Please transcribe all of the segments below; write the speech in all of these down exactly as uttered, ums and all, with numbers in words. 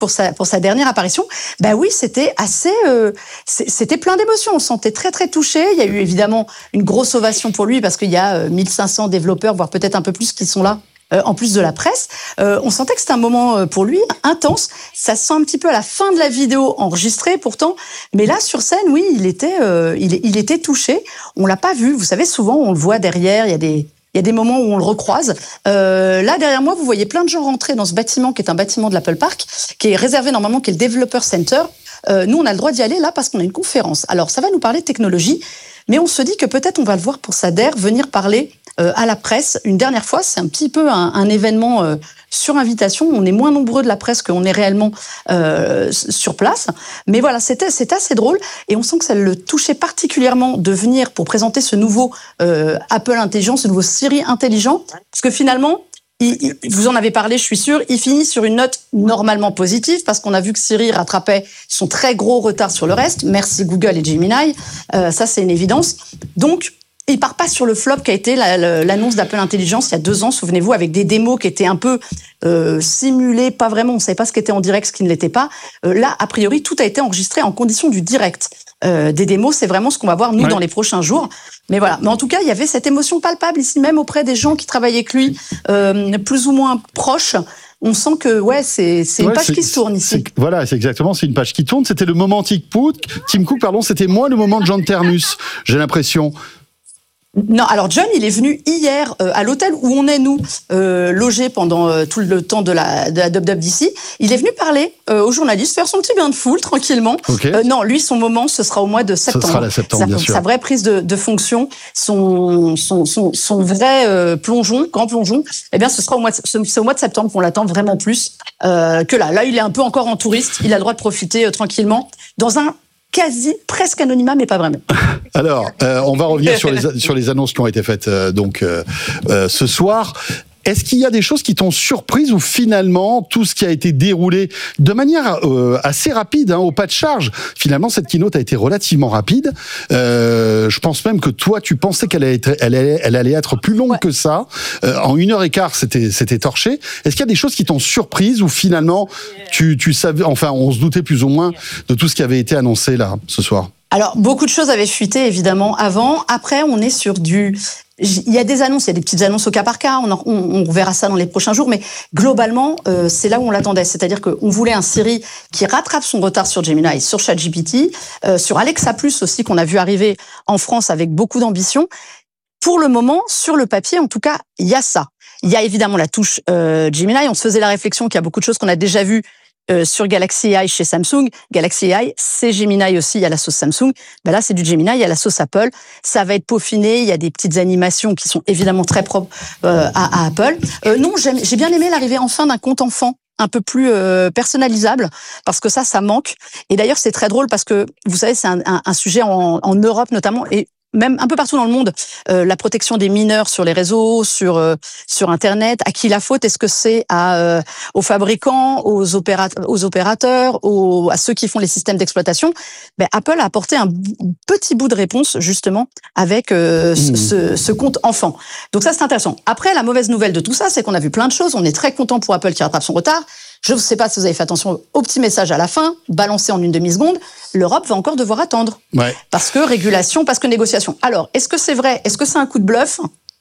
pour sa pour sa dernière apparition. Ben oui, c'était assez, euh, c'était plein d'émotions. On se sentait très très touché. Il y a eu évidemment une grosse ovation pour lui parce qu'il y a euh, mille cinq cents développeurs, voire peut-être un peu plus, qui sont là. Euh, en plus de la presse, euh, on sentait que c'était un moment euh, pour lui intense. Ça se sent un petit peu à la fin de la vidéo enregistrée pourtant, mais là sur scène, oui, il était, euh, il, il était touché. On l'a pas vu. Vous savez, souvent on le voit derrière. Il y a des Il y a des moments où on le recroise. Euh, là, derrière moi, vous voyez plein de gens rentrer dans ce bâtiment qui est un bâtiment de l'Apple Park, qui est réservé normalement, qui est le Developer Center. Euh, nous, on a le droit d'y aller là parce qu'on a une conférence. Alors, ça va nous parler de technologie, mais on se dit que peut-être on va le voir pour sa D E R venir parler euh, à la presse une dernière fois. C'est un petit peu un, un événement euh, sur invitation. On est moins nombreux de la presse qu'on est réellement euh, sur place. Mais voilà, c'était, c'était assez drôle. Et on sent que ça le touchait particulièrement de venir pour présenter ce nouveau euh, Apple Intelligent, ce nouveau Siri intelligent. Parce que finalement, il, il, vous en avez parlé, je suis sûre, il finit sur une note normalement positive parce qu'on a vu que Siri rattrapait son très gros retard sur le reste. Merci Google et Gemini. Euh, ça, c'est une évidence. Donc, il part pas sur le flop qui a été la, la, l'annonce d'Apple Intelligence il y a deux ans, souvenez-vous, avec des démos qui étaient un peu euh, simulées, pas vraiment, on savait pas ce qui était en direct, ce qui ne l'était pas. Euh, là, a priori, tout a été enregistré en condition du direct. Euh, des démos, c'est vraiment ce qu'on va voir, nous, ouais. dans les prochains jours. Mais voilà. Mais en tout cas, il y avait cette émotion palpable ici, même auprès des gens qui travaillaient avec lui, euh, plus ou moins proches. On sent que ouais, c'est c'est ouais, une page c'est, qui se tourne ici. C'est, voilà, c'est exactement, c'est une page qui tourne. C'était le moment Tim Cook, Tim Cook, pardon, c'était moins le moment de John Ternus. J'ai l'impression. Non, alors John, il est venu hier euh, à l'hôtel où on est, nous, euh, logés pendant euh, tout le temps de la, de la W W D C. Il est venu parler euh, aux journalistes, faire son petit bain de foule, tranquillement. Okay. Euh, non, lui, son moment, ce sera au mois de septembre. Ce sera la septembre, sa, bien sûr. Sa vraie prise de, de fonction, son, son, son, son vrai euh, plongeon, grand plongeon, eh bien, ce sera au mois de, c'est au mois de septembre qu'on l'attend vraiment plus euh, que là. Là, il est un peu encore en touriste. Il a le droit de profiter euh, tranquillement dans un quasi, presque anonymat, mais pas vraiment. Alors, euh, on va revenir sur les, sur les annonces qui ont été faites euh, donc euh, euh, ce soir. Est-ce qu'il y a des choses qui t'ont surprise ou finalement tout ce qui a été déroulé de manière euh, assez rapide, hein, au pas de charge, finalement cette keynote a été relativement rapide. Euh, je pense même que toi tu pensais qu'elle allait être, elle allait, elle allait être plus longue ouais. que ça. Euh, en une heure et quart c'était c'était torché. Est-ce qu'il y a des choses qui t'ont surprise ou finalement tu tu savais, enfin on se doutait plus ou moins de tout ce qui avait été annoncé là ce soir? Alors, beaucoup de choses avaient fuité, évidemment, avant. Après, on est sur du... Il y a des annonces, il y a des petites annonces au cas par cas, on, en, on, on verra ça dans les prochains jours, mais globalement, euh, c'est là où on l'attendait. C'est-à-dire qu'on voulait un Siri qui rattrape son retard sur Gemini, sur ChatGPT, euh, sur Alexa Plus aussi, qu'on a vu arriver en France avec beaucoup d'ambition. Pour le moment, sur le papier, en tout cas, il y a ça. Il y a évidemment la touche euh, Gemini. On se faisait la réflexion qu'il y a beaucoup de choses qu'on a déjà vues Euh, sur Galaxy A I chez Samsung. Galaxy A I, c'est Gemini aussi, il y a la sauce Samsung. Ben là, c'est du Gemini, il y a la sauce Apple. Ça va être peaufiné, il y a des petites animations qui sont évidemment très propres euh, à, à Apple. Euh, non, j'aime, j'ai bien aimé l'arrivée enfin d'un compte enfant un peu plus euh, personnalisable, parce que ça, ça manque. Et d'ailleurs, c'est très drôle parce que, vous savez, c'est un, un, un sujet en, en Europe notamment, et même un peu partout dans le monde, euh, la protection des mineurs sur les réseaux, sur euh, sur Internet. À qui la faute? Est-ce que c'est à euh, aux fabricants, aux opérateurs, aux opérateurs, aux, à ceux qui font les systèmes d'exploitation? Ben Apple a apporté un petit bout de réponse justement avec euh, mmh. ce, ce compte enfant. Donc ça c'est intéressant. Après la mauvaise nouvelle de tout ça, c'est qu'on a vu plein de choses. On est très content pour Apple qui rattrape son retard. Je ne sais pas si vous avez fait attention au petit message à la fin, balancé en une demi-seconde. L'Europe va encore devoir attendre. Ouais. Parce que régulation, parce que négociation. Alors, est-ce que c'est vrai? Est-ce que c'est un coup de bluff?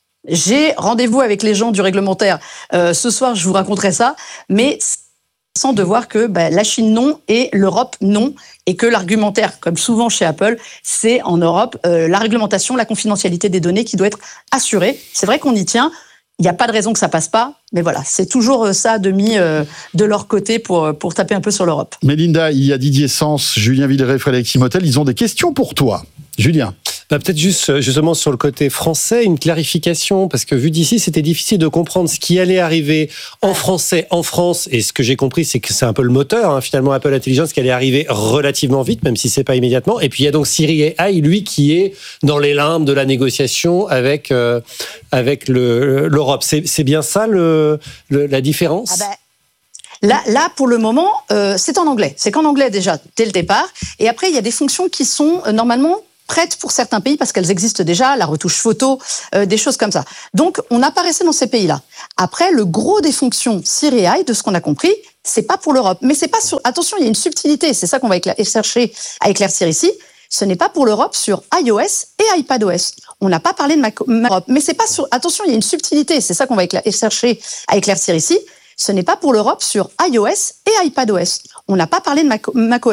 J'ai rendez-vous avec les gens du réglementaire. Euh, ce soir, je vous raconterai ça. Mais sans de voir que bah, la Chine non et l'Europe non. Et que l'argumentaire, comme souvent chez Apple, c'est en Europe euh, la réglementation, la confidentialité des données qui doit être assurée. C'est vrai qu'on y tient. Il n'y a pas de raison que ça passe pas, mais voilà, c'est toujours ça de mis euh, de leur côté pour, pour taper un peu sur l'Europe. Mélinda, il y a Didier Sens, Julien Villeray, Frédéric Simotel, ils ont des questions pour toi. Julien. Bah, peut-être juste justement sur le côté français, une clarification, parce que vu d'ici, c'était difficile de comprendre ce qui allait arriver en français, en France, et ce que j'ai compris, c'est que c'est un peu le moteur, hein, finalement, Apple Intelligence, qui allait arriver relativement vite, même si c'est pas immédiatement, et puis il y a donc Siri A I, lui, qui est dans les limbes de la négociation avec, euh, avec le, l'Europe. C'est, c'est bien ça, le, le, la différence? Ah ben... Là, là, pour le moment, euh, c'est en anglais. C'est qu'en anglais déjà, dès le départ, et après, il y a des fonctions qui sont, euh, normalement, prêtes pour certains pays parce qu'elles existent déjà, la retouche photo, euh, des choses comme ça. Donc, on apparaissait dans ces pays-là. Après, le gros des fonctions Siri A I, de ce qu'on a compris, c'est pas pour l'Europe. Mais c'est pas sur, attention, il y a une subtilité, c'est ça qu'on va éclair, chercher à éclaircir ici. Ce n'est pas pour l'Europe sur iOS et iPadOS. On n'a pas parlé de Mac, Mac mais c'est pas sur, attention, il y a une subtilité, c'est ça qu'on va éclair, chercher à éclaircir ici. Ce n'est pas pour l'Europe sur iOS et iPadOS. On n'a pas parlé de Mac, macOS.